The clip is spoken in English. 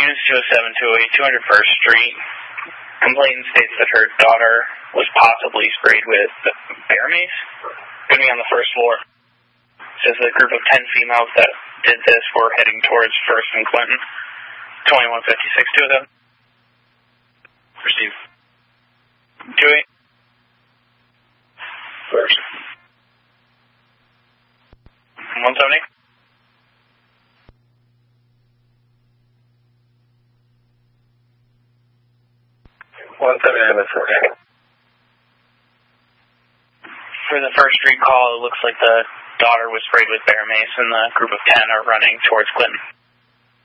Units 207, 208, 201st Street. Complainant states that her daughter was possibly sprayed with bear mace. Going to be on the first floor. Says the group of 10 females that did this were heading towards 1st and Clinton. 2156, two of them. Receive. 28. First. 170. For the 1st Street call, it looks like the daughter was sprayed with bear mace, and the group of 10 are running towards Clinton.